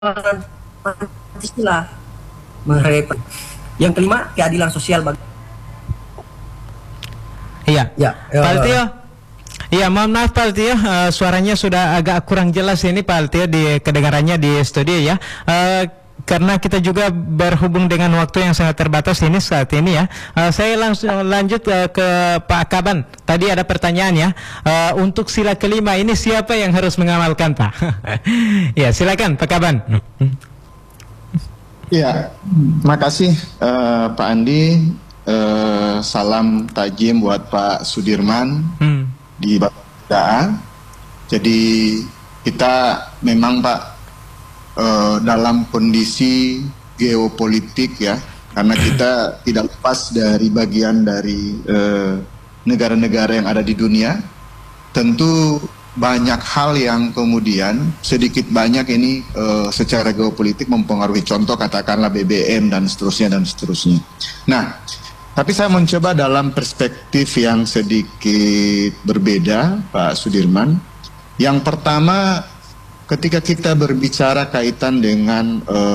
Pancasila menghargai. Yang kelima, keadilan sosial bagi. Iya, Ya, Pak Altio. Iya, mohon maaf Pak Altio, suaranya sudah agak kurang jelas ini Pak Altio di kedengarannya di studio ya. Karena kita juga berhubung dengan waktu yang sangat terbatas ini saat ini ya. Saya langsung lanjut ke Pak Kaban. Tadi ada pertanyaan ya. Untuk sila kelima ini siapa yang harus mengamalkan Pak? Ya, silakan Pak Kaban. Ya, makasih Pak Andi. Salam tajim buat Pak Sudirman di Bapeda. Jadi kita memang Pak dalam kondisi geopolitik ya, karena kita tidak lepas dari bagian dari negara-negara yang ada di dunia. Tentu banyak hal yang kemudian sedikit banyak ini secara geopolitik mempengaruhi, contoh katakanlah BBM dan seterusnya dan seterusnya. Nah, tapi saya mencoba dalam perspektif yang sedikit berbeda Pak Sudirman. Yang pertama, ketika kita berbicara kaitan dengan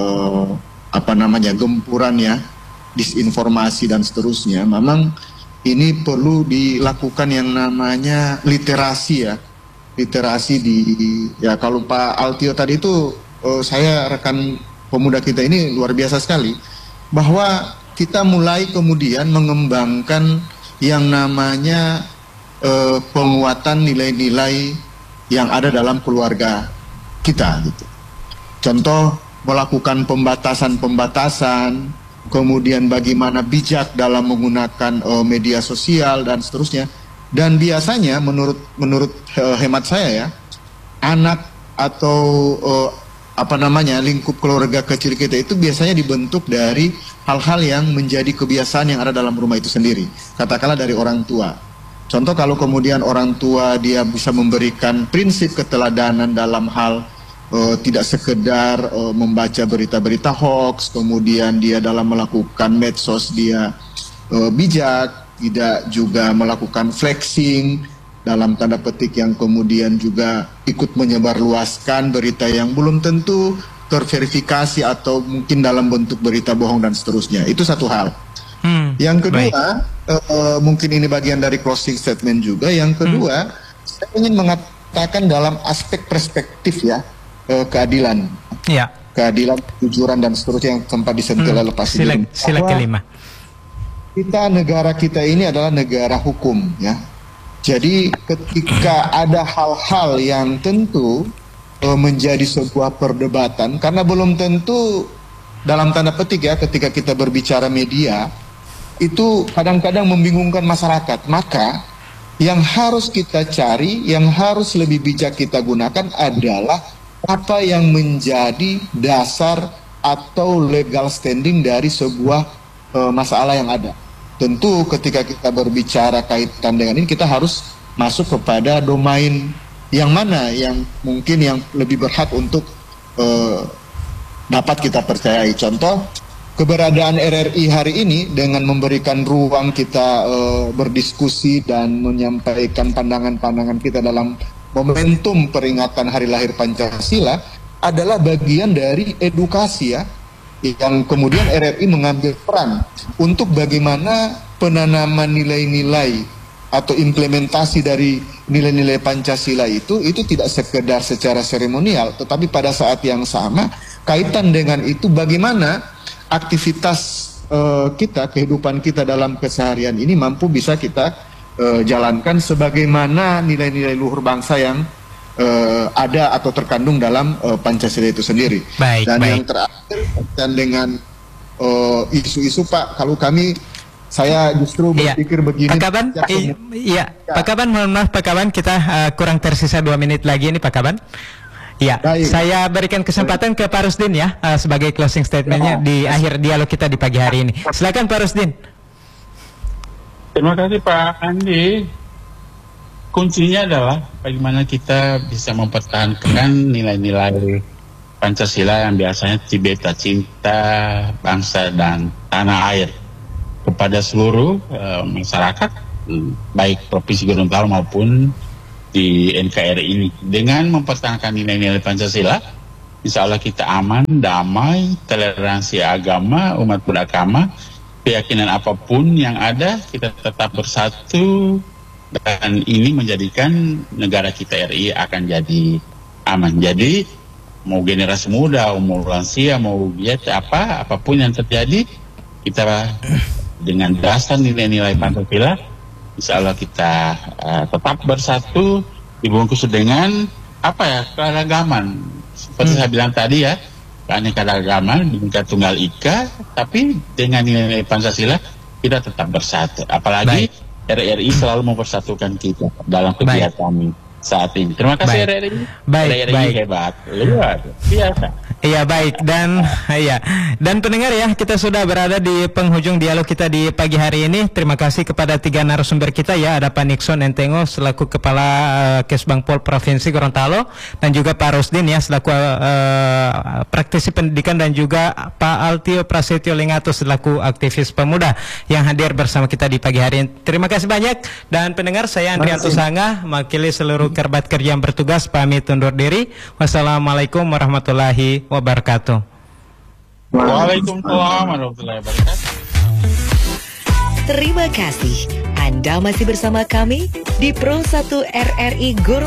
gempuran ya, disinformasi dan seterusnya, memang ini perlu dilakukan yang namanya literasi ya. Literasi ya kalau Pak Altio tadi itu saya rekan pemuda kita ini luar biasa sekali, bahwa kita mulai kemudian mengembangkan yang namanya penguatan nilai-nilai yang ada dalam keluarga kita gitu. Contoh melakukan pembatasan-pembatasan, kemudian bagaimana bijak dalam menggunakan media sosial dan seterusnya. Dan biasanya menurut hemat saya ya, anak atau lingkup keluarga kecil kita itu biasanya dibentuk dari hal-hal yang menjadi kebiasaan yang ada dalam rumah itu sendiri. Katakanlah dari orang tua. Contoh kalau kemudian orang tua dia bisa memberikan prinsip keteladanan dalam hal tidak sekedar membaca berita-berita hoax, kemudian dia dalam melakukan medsos dia bijak, tidak juga melakukan flexing dalam tanda petik yang kemudian juga ikut menyebarluaskan berita yang belum tentu terverifikasi atau mungkin dalam bentuk berita bohong dan seterusnya. Itu satu hal. Yang kedua, mungkin ini bagian dari closing statement juga. Yang kedua, saya ingin mengatakan dalam aspek perspektif ya, keadilan. Ya. Keadilan, kejujuran dan seterusnya yang sempat disentuh oleh Pak Sudirman. Sila kelima. Negara kita ini adalah negara hukum ya. Jadi ketika ada hal-hal yang tentu menjadi sebuah perdebatan, karena belum tentu dalam tanda petik ya, ketika kita berbicara media itu kadang-kadang membingungkan masyarakat. Maka yang harus kita cari, yang harus lebih bijak kita gunakan adalah apa yang menjadi dasar atau legal standing dari sebuah masalah yang ada. Tentu ketika kita berbicara kaitan dengan ini, kita harus masuk kepada domain yang mana yang mungkin yang lebih berhak untuk dapat kita percayai. Contoh, keberadaan RRI hari ini dengan memberikan ruang kita berdiskusi dan menyampaikan pandangan-pandangan kita dalam momentum peringatan Hari Lahir Pancasila adalah bagian dari edukasi ya, yang kemudian RRI mengambil peran untuk bagaimana penanaman nilai-nilai atau implementasi dari nilai-nilai Pancasila itu tidak sekedar secara seremonial, tetapi pada saat yang sama kaitan dengan itu bagaimana aktivitas kita, kehidupan kita dalam keseharian ini mampu bisa kita jalankan sebagaimana nilai-nilai luhur bangsa yang ada atau terkandung dalam Pancasila itu sendiri. Dan yang terakhir, dan dengan isu-isu Pak, kalau saya justru berpikir begini. Pak Kaban, Pak Kaban, mohon maaf Pak Kaban, kita kurang tersisa 2 menit lagi ini Pak Kaban. Ya, saya berikan kesempatan ke Pak Rusdin ya, sebagai closing statementnya di akhir dialog kita di pagi hari ini. Silakan Pak Rusdin. Terima kasih Pak Andi. Kuncinya adalah bagaimana kita bisa mempertahankan nilai-nilai Pancasila yang biasanya Cibeta cinta bangsa dan tanah air kepada seluruh masyarakat, baik Provinsi Gorontalo maupun di NKRI ini. Dengan mempertahankan nilai-nilai Pancasila, insya Allah kita aman, damai, toleransi agama, umat beragama, keyakinan apapun yang ada, kita tetap bersatu, dan ini menjadikan negara kita RI akan jadi aman. Jadi mau generasi muda, mau lansia, mau apapun yang terjadi, kita dengan dasar nilai-nilai Pancasila, insya Allah kita tetap bersatu, dibungkus dengan keragaman. Seperti saya bilang tadi ya, keanekaragaman, Bhinneka Tunggal Ika, tapi dengan nilai Pancasila kita tetap bersatu. Apalagi RRI selalu mempersatukan kita dalam kegiatan kami saat ini. Terima kasih RRI. RRI hebat, luar biasa. Iya baik, dan pendengar ya, kita sudah berada di penghujung dialog kita di pagi hari ini. Terima kasih kepada 3 narasumber kita ya, ada Pak Nixon Entengo selaku Kepala Kesbangpol Provinsi Gorontalo, dan juga Pak Rusdin ya selaku praktisi pendidikan, dan juga Pak Altio Prasetyo Lingato selaku aktivis pemuda yang hadir bersama kita di pagi hari ini. Terima kasih banyak, dan pendengar, saya Andrianto Sanga mewakili seluruh kerabat kerja yang bertugas pamit undur diri. Wassalamualaikum warahmatullahi wabarakatuh. Waalaikumsalam warahmatullahi wabarakatuh. Terima kasih Anda masih bersama kami di Pro 1 RRI Gorontalo.